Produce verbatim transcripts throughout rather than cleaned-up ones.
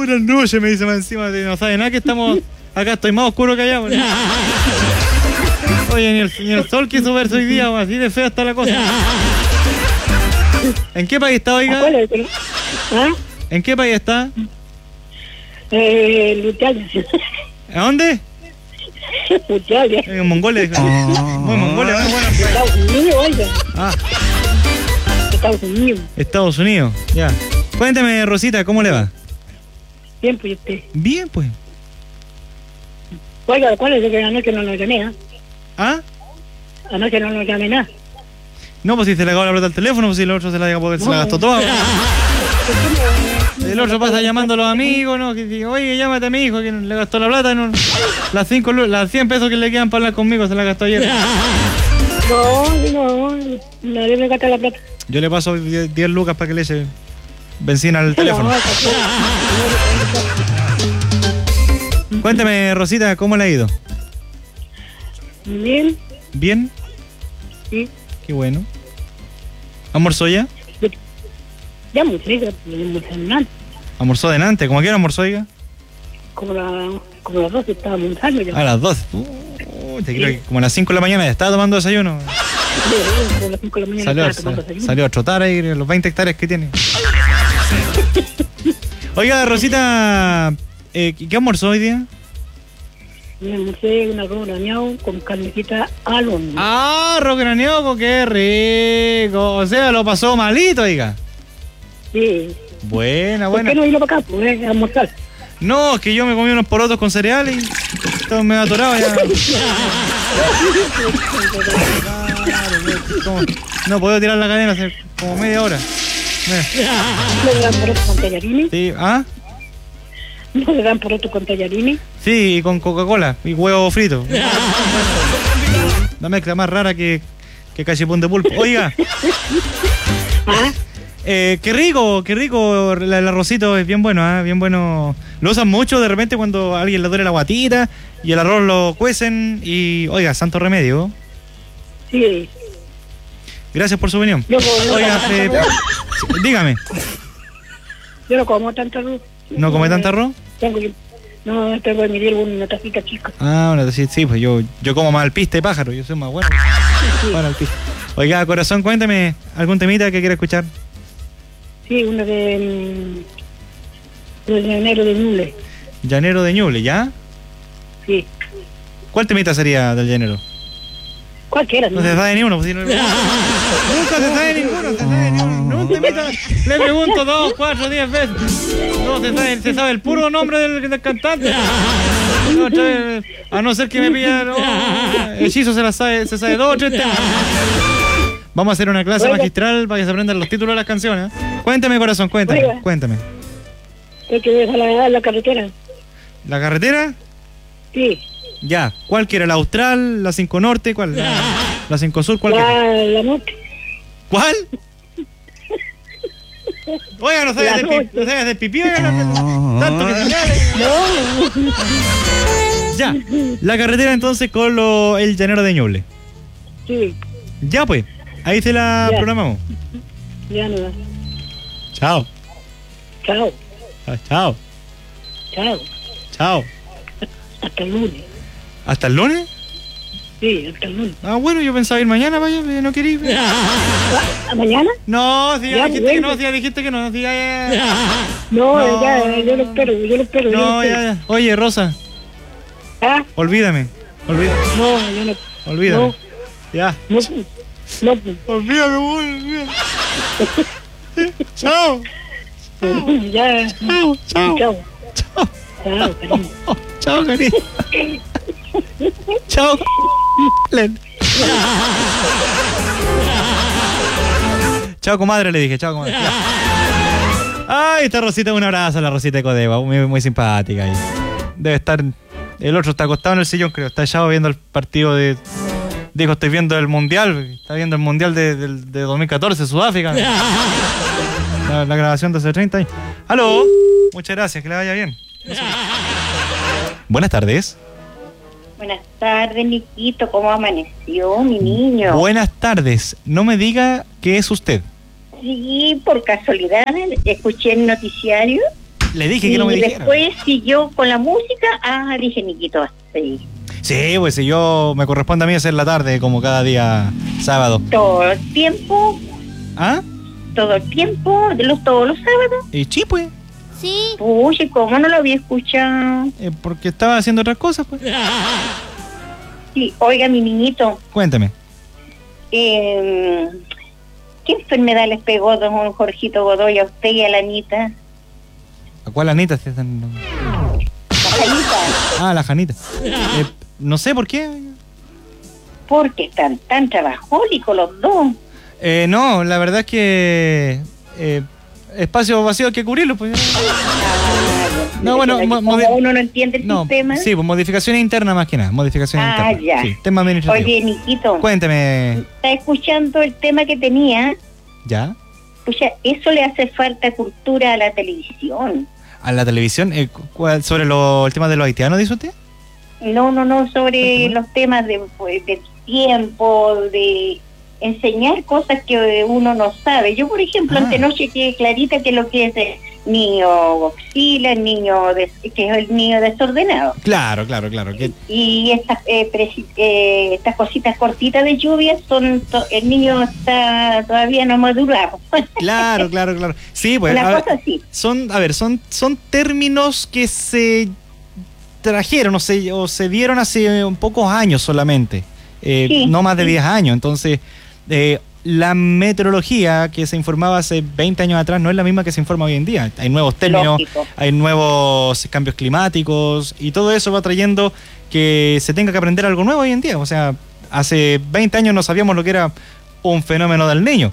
buenas noches, me dice más encima. No sabe nada que estamos... Acá estoy más oscuro que allá. Bueno. Oye, ni el, ni el sol quiso verse hoy día, así de fea está la cosa. ¿En qué país está, oiga? ¿Ah? ¿En qué país está? Eh, Italia. ¿A dónde? Italia. En Mongolia. Muy Mongolia, muy bueno. Estados Unidos, oiga. Ah. Estados Unidos. Estados Unidos, ya. Cuénteme, Rosita, ¿cómo le va? Bien, pues usted. Bien, pues. Oiga, ¿cuál es el que anoche no nos llamé? ¿Ah? ¿Ah? Anoche no nos llamé nada. No, pues si se le acabó la plata al teléfono, pues si el otro se la, porque no. se la gastó toda. El otro pasa llamando a los amigos, ¿no? Que dice, oye, llámate a mi hijo, que le gastó la plata. No, las, cinco, las cien pesos que le quedan para hablar conmigo se la gastó ayer. No, no, nadie me gasta la plata. Yo le paso diez lucas para que le eche benzina al teléfono. Cuéntame, Rosita, ¿cómo le ha ido? Bien. ¿Bien? Sí. Qué bueno. ¿Almorzó ya? Ya almorcé, almorcé. ¿Almorzó de Nantes? ¿Cómo que era almorzó, oiga? Como, la, como las doce estaba almorzando ya. A las doce. Uh, te quiero que como a las cinco de la mañana ya estaba tomando desayuno. Sí, como a las cinco de la mañana salió, estaba tomando desayuno. Salió a trotar ahí los veinte hectáreas que tiene. Oiga, Rosita, eh, ¿qué almorzó hoy día? Me almorcé un arroz graneado con carnecita al horno. Ah, arroz graneado, qué rico. O sea, lo pasó malito, oiga. Sí. Buena, buena. ¿Por qué no vino para acá? Pues a almorzar. No, es que yo me comí unos porotos con cereales y estaba medio atorado ya. Como, no puedo tirar la cadena hace como media hora. ¿No le dan porotos con tallarines? Sí, ¿ah? ¿No le dan porotos con tallarines? Sí, y con Coca-Cola y huevo frito. La mezcla más rara que, que cachipún de pulpo. Oiga. ¿Ah? Eh, qué rico, qué rico, el, el arrocito es bien bueno, ¿eh? Bien bueno. Lo usan mucho de repente cuando a alguien le duele la guatita y el arroz lo cuecen y, oiga, santo remedio. Sí. Gracias por su opinión. Yo, yo, oiga, yo, eh, dígame. Yo no como tanto arroz. ¿No come tanto arroz? Tengo que, no, tengo que medir una tacita chica. Ah, una tacita, sí, pues yo, yo como más alpiste de pájaro, yo soy más bueno. Sí. Bueno, alpiste. Oiga, corazón, cuéntame algún temita que quiera escuchar. Sí, una de... de llanero de Ñuble. Llanero de Ñuble, ¿ya? Sí. ¿Cuál temita sería del llanero? Cualquiera. No, no se sabe ni uno. Pues, si no... Nunca se sabe ninguno, se sabe ni uno. No, temita. Le pregunto dos, cuatro, diez veces. No, se sabe, se sabe el puro nombre del, del cantante. No, trae, a no ser que me pilla... No, hechizo se la sabe, se sabe dos o tres temas. Vamos a hacer una clase Oiga. magistral para que se aprendan los títulos de las canciones. Cuéntame, corazón, cuéntame, Oiga. cuéntame. Hay que dejar la, la carretera. ¿La carretera? Sí. Ya, ¿cuál quiere? ¿La Austral, la cinco Norte? ¿Cuál? ¿La, la cinco Sur? ¿Cuál la, quiere? La Norte. ¿Cuál? Oiga, no sabes del pi, no sabes del pipí, oiga, no, tanto que se No. Ya, la carretera entonces con lo, el llanero de Ñuble. Sí. Ya pues, ahí se la ya. programamos. Ya no. Chao. Chao. Ah, chao. Chao. Chao. Hasta el lunes. ¿Hasta el lunes? Sí, hasta el lunes. Ah, bueno, yo pensaba ir mañana, vaya, no quería ir. ¿A mañana? No, si ya, ya dijiste bueno. que no, si ya dijiste que no, si ya, ya. No, no, ya, yo lo espero, yo lo espero. No, yo lo espero. ya, ya. Oye, Rosa. ¿Ah? Olvídame, olvídame. No, yo no. Olvídame. No. Ya. No, no. Olvídame, olvídame. Chao. Ya. Chao, chao. Chao. Chao. Chao, cariño. Chao, cariño. Chao. Len. Chao, comadre, le dije. Chao, comadre. Ya. Ay, esta Rosita, un abrazo a la Rosita de Codeva, muy, muy simpática. Ahí. Debe estar... El otro está acostado en el sillón, creo. Está allá viendo el partido de... Dijo, estoy viendo el Mundial. Está viendo el Mundial de, de, de dos mil catorce, Sudáfrica. La, la grabación de hace treinta años. ¡Aló! Muchas gracias, que le vaya bien. No sé. Buenas tardes. Buenas tardes, Niquito. ¿Cómo amaneció, mi niño? Buenas tardes. No me diga qué es usted. Sí, por casualidad, escuché el noticiario Le dije y que no me dijera. después siguió con la música. Ah, dije, Niquito, vas a seguir. Sí, pues si yo me corresponde a mí hacer la tarde, como cada día sábado. Todo el tiempo, ¿Ah? todo el tiempo, de los todos los sábados. Y sí, pues. Sí. Uy, ¿cómo no lo había escuchado? Eh, porque estaba haciendo otras cosas, pues. Sí, oiga, mi niñito, Cuéntame. eh, ¿qué enfermedad les pegó don Jorgito Godoy a usted y a la Anita? ¿A cuál Anita? ¿Sí están- La Janita, Ah, la Janita. Eh, no sé por qué. porque están tan trabajólicos los dos. Eh, no, la verdad es que eh, espacio vacío hay que cubrirlo, pues. Ah, No, bueno, como mo- modi- uno no entiende el No, sistema. sí, pues modificación interna más que nada, modificación Ah, interna. ya. Sí, tema administrativo. Oye, Niquito, Cuénteme, ¿está escuchando el tema que tenía? ¿ya? Pues ya, eso le hace falta cultura a la televisión. ¿A la televisión? Eh, cu- cuál- ¿Sobre lo, el tema de los haitianos, dice usted? No, no, no, sobre Ujú. los temas de, pues, de tiempo, de enseñar cosas que uno no sabe. Yo, por ejemplo, Ah. antenoche quedé clarita que lo que es el niño goxila, el niño des- que es el niño desordenado. Claro, claro, claro. Que, Y estas eh, preci- eh, estas cositas cortitas de lluvia son, to- el niño está todavía no madurado. claro, claro, claro. Sí, pues. Una a ver, cosa así. son, a ver, son, son términos que se trajeron o se, o se dieron hace un pocos años solamente. Eh, Sí, no más de sí. diez años. Entonces, eh, la meteorología que se informaba hace veinte años atrás no es la misma que se informa hoy en día. Hay nuevos términos, Lógico. hay nuevos cambios climáticos y todo eso va trayendo que se tenga que aprender algo nuevo hoy en día. O sea, hace veinte años no sabíamos lo que era un fenómeno del niño.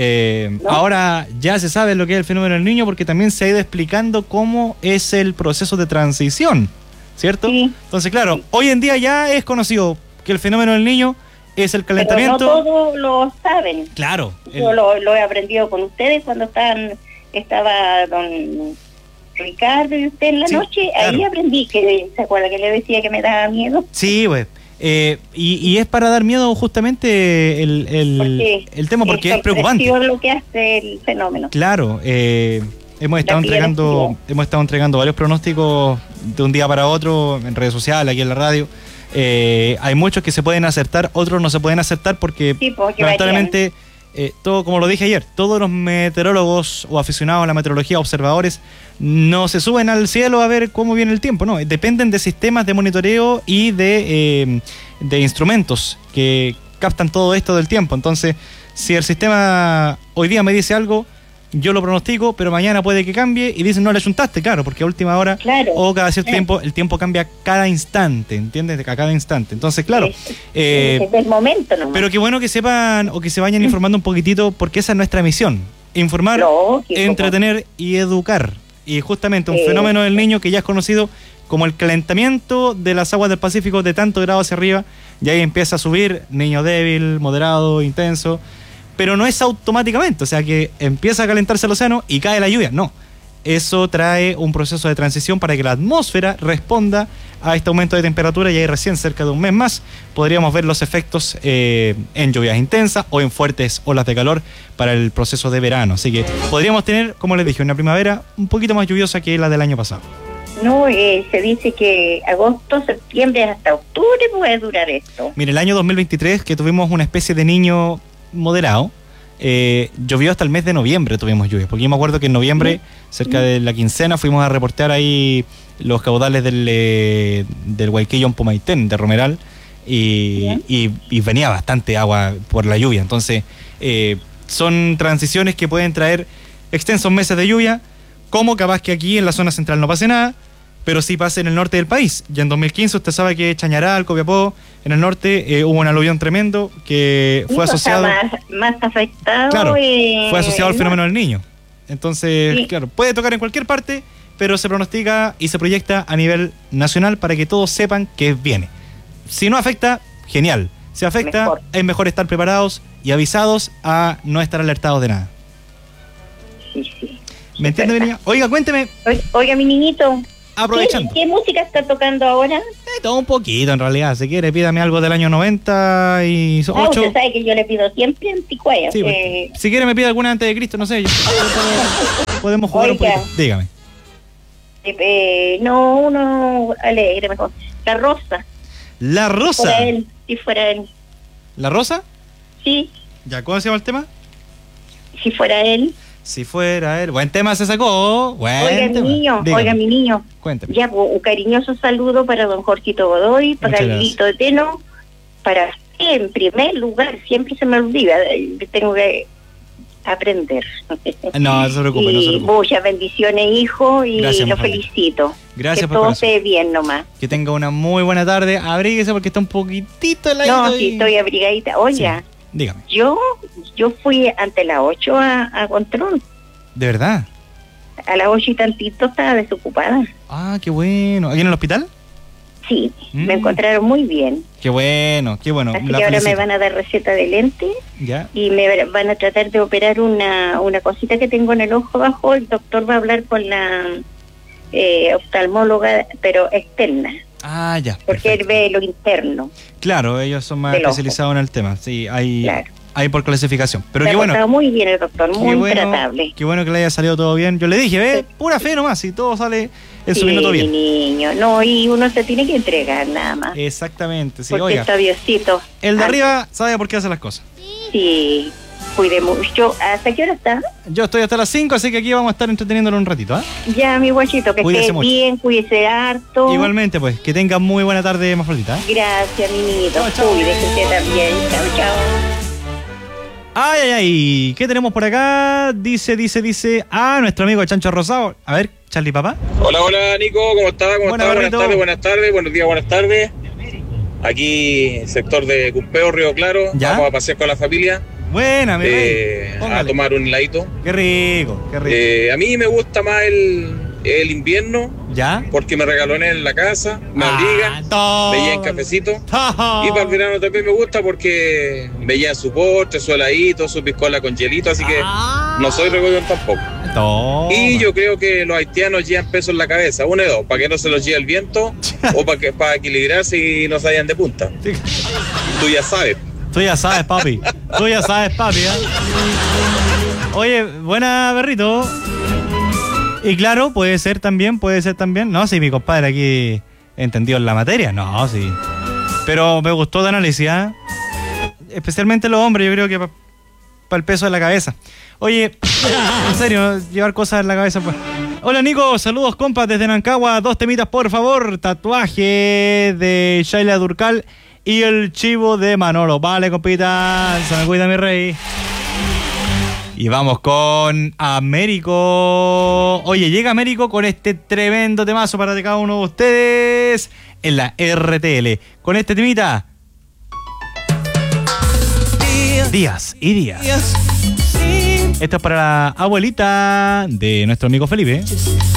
Eh, ¿No? Ahora ya se sabe lo que es el fenómeno del niño porque también se ha ido explicando cómo es el proceso de transición, ¿cierto? Sí. Entonces, claro, hoy en día ya es conocido que el fenómeno del niño es el Pero no calentamiento. todos lo saben. Claro. el- Yo lo, lo he aprendido con ustedes cuando estaban, estaba don Ricardo y usted en la Sí, noche. Ahí claro. aprendí que, ¿se acuerda que le decía que me daba miedo? Sí, pues. Eh, y, y es para dar miedo justamente el, el, Porque el tema porque es preocupante. sorpresivo lo que hace el fenómeno. Claro, eh, hemos estado La piel entregando, fría. hemos estado entregando varios pronósticos de un día para otro en redes sociales, aquí en la radio. Eh, hay muchos que se pueden acertar, otros no se pueden acertar porque Sí, porque lamentablemente eh, todo, como lo dije ayer, todos los meteorólogos o aficionados a la meteorología, observadores, no se suben al cielo a ver cómo viene el tiempo, no, dependen de sistemas de monitoreo y de, eh, de instrumentos que captan todo esto del tiempo. Entonces, si el sistema hoy día me dice algo, yo lo pronostico, pero mañana puede que cambie y dicen no le chuntaste, claro, porque a última hora Claro. o cada cierto Claro. tiempo, el tiempo cambia cada instante, ¿entiendes? A cada instante. Entonces, claro, Es, eh, es el momento nomás. pero qué bueno que sepan o que se vayan informando un poquitito porque esa es nuestra misión, informar, Lógico, entretener y educar. Y justamente un Sí. fenómeno del niño que ya es conocido como el calentamiento de las aguas del Pacífico de tanto grado hacia arriba, y ahí empieza a subir niño débil, moderado, intenso, pero no es automáticamente, o sea que empieza a calentarse el océano y cae la lluvia, no. Eso trae un proceso de transición para que la atmósfera responda a este aumento de temperatura y ahí recién cerca de un mes más podríamos ver los efectos eh, en lluvias intensas o en fuertes olas de calor para el proceso de verano. Así que podríamos tener, como les dije, una primavera un poquito más lluviosa que la del año pasado. No, eh, se dice que agosto, septiembre hasta octubre puede durar esto. Mire, el año dos mil veintitrés, que tuvimos una especie de niño moderado, eh, llovió hasta el mes de noviembre, tuvimos lluvia, porque yo me acuerdo que en noviembre, cerca de la quincena, fuimos a reportear ahí los caudales del, eh, del Huayquillo en Pumaitén, de Romeral, y, y, y venía bastante agua por la lluvia. Entonces, eh, son transiciones que pueden traer extensos meses de lluvia, como capaz que aquí en la zona central no pase nada, pero sí pasa en el norte del país. Ya en dos mil quince usted sabe que Chañaral, Copiapó, en el norte eh, hubo un aluvión tremendo que fue Eso asociado, está más, más afectado. claro, eh, fue asociado al no. fenómeno del niño. Entonces, Sí. claro, puede tocar en cualquier parte, pero se pronostica y se proyecta a nivel nacional para que todos sepan que viene. Si no afecta, genial. Si afecta, Mejor. es mejor estar preparados y avisados a no estar alertados de nada. Sí, sí. ¿Me entiende, mi niña? Oiga, cuénteme, Oiga, oiga, mi niñito, aprovechando. ¿qué, qué música está tocando ahora? Eh, todo un poquito, en realidad. Si quiere, pídame algo del año noventa y Ah, ocho. usted sabe que yo le pido siempre anticuaya. Sí, eh, pues, si quiere, me pide alguna antes de Cristo, no sé. yo- podemos jugar un Oiga. poquito. Dígame. Eh, no, uno alegre, mejor. La Rosa. La Si Rosa. fuera él, si fuera él. ¿La Rosa? Sí, ¿Ya cómo se llama el tema? si fuera él. Si fuera él. Buen tema se sacó. Buen Oiga, mi tema. niño, Dígame. oiga, mi niño. Cuénteme. Ya, pues, un cariñoso saludo para don Jorgito Godoy, para Muchas el gracias. Lito de Teno, para usted en primer lugar, siempre se me olvida, eh, tengo que aprender. No, no se preocupe, no se Y preocupe. muchas bendiciones, hijo, y Gracias, lo mujer. felicito. Gracias que por todo conocer. esté bien nomás. Que tenga una muy buena tarde. Abríguese porque está un poquitito heladito. No, y- sí, estoy abrigadita. Oiga, Sí, dígame. yo yo fui ante las ocho a, a control. ¿De verdad? A las ocho y tantito estaba desocupada. Ah, qué bueno. ¿Aquí en el hospital? Sí, Mm. me encontraron muy bien. Qué bueno, qué bueno. Así La que ahora me felicito. van a dar receta de lente Ya. y me van a tratar de operar una, una cosita que tengo en el ojo abajo. El doctor va a hablar con la eh, oftalmóloga, pero externa, Ah, ya. porque él perfecto. ve lo interno. Claro, ellos son más del ojo. especializados en el tema. Sí, hay, Claro. hay por clasificación. Pero Me qué ha bueno. portado muy bien el doctor, Qué muy bueno, tratable. qué bueno que le haya salido todo bien. Yo le dije, ve, Sí. pura fe nomás, y todo sale en su Sí, minuto mi bien. niño. No, y uno se tiene que entregar nada más. Exactamente, sí, porque oiga. está Diosito. El de Ah, arriba sabe por qué hace las cosas. Sí, cuide mucho. ¿Hasta qué hora está? Yo estoy hasta las cinco, así que aquí vamos a estar entreteniéndolo un ratito, ¿ah? Ya, mi guachito, que Cuídese esté mucho. bien, cuídese harto. Igualmente, pues, que tenga muy buena tarde, más flotita. ¿eh? Gracias, mi niñito. Chao, chao. Cuídese usted también. Chao, chao. Ay, ay, ay. ¿Qué tenemos por acá? Dice, dice, dice. Ah, nuestro amigo Chancho Rosado. A ver, Charlie Papá. Hola, hola Nico, ¿cómo estás? ¿Cómo Buena, estás? Buenas Barrito. tardes, buenas tardes, buenos días, buenas tardes. Aquí, sector de Cumpeo, Río Claro. ¿Ya? Vamos a pasear con la familia Buena, mi rey. eh, a Póngale. tomar un heladito. Qué rico, qué rico. Eh, a mí me gusta más el, el invierno ¿Ya? porque me regaloné en la casa, me Ah, abriga, todo. me llevan cafecito. Oh. Y para el verano también me gusta porque me llevan su postre, su heladito, su piscola con hielito, así que Ah. no soy regodión tampoco. Toma. Y yo creo que los haitianos llevan peso en la cabeza, uno de dos, para que no se los lleve el viento o para que para equilibrarse y no se vayan de punta. Tú ya sabes. Tú ya sabes, papi. Tú ya sabes, papi. ¿eh? Oye, buena, Berrito. Y claro, puede ser también, puede ser también. No, si mi compadre aquí entendió en la materia. No, sí. Pero me gustó de análisis, ¿eh? Especialmente los hombres, yo creo que para el peso de la cabeza. Oye, en serio, llevar cosas en la cabeza, pues. Hola, Nico, saludos, compas, desde Nancagua. Dos temitas, por favor. Tatuaje de Shaila Durcal y el chivo de Manolo. Vale, compita, se me cuida, mi rey. Y vamos con Américo. Oye, llega Américo con este tremendo temazo para cada uno de ustedes en la R T L. Con este temita. Días y días. Esto es para la abuelita de nuestro amigo Felipe.